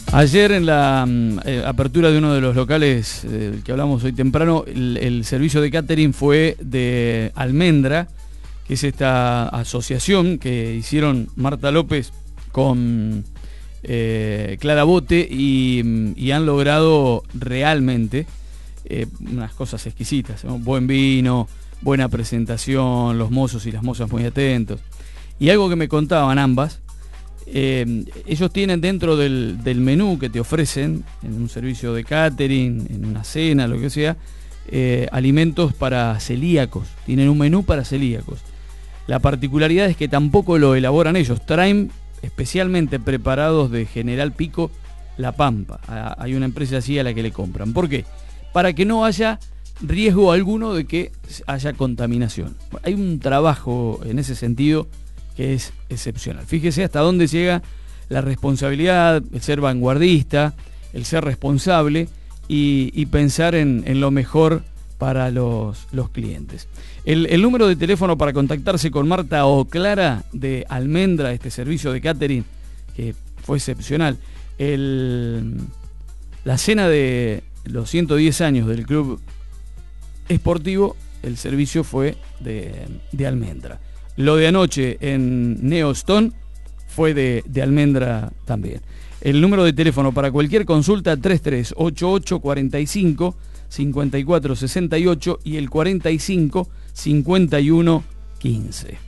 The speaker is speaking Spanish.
Ayer en la apertura de uno de los locales del que hablamos hoy temprano, el servicio de catering fue de Almendra, que es esta asociación que hicieron Marta López con Clara Bote y han logrado realmente unas cosas exquisitas, ¿no? Buen vino, buena presentación, los mozos y las mozas muy atentos. Y algo que me contaban ambas, ellos tienen dentro del menú que te ofrecen en un servicio de catering, en una cena, lo que sea, alimentos para celíacos. Tienen un menú para celíacos. La particularidad es que tampoco lo elaboran ellos, traen especialmente preparados de General Pico, La Pampa. Hay una empresa así a la que le compran. ¿Por qué? Para que no haya riesgo alguno de que haya contaminación. Hay un trabajo en ese sentido que es excepcional. Fíjese hasta dónde llega la responsabilidad, el ser vanguardista, el ser responsable y pensar en lo mejor para los clientes. El número de teléfono para contactarse con Marta o Clara de Almendra, este servicio de catering que fue excepcional. La cena de los 110 años del club esportivo, el servicio fue de Almendra. Lo de anoche en Neo Stone fue de Almendra también. El número de teléfono para cualquier consulta 3388 45 54 68 y el 45 51 15.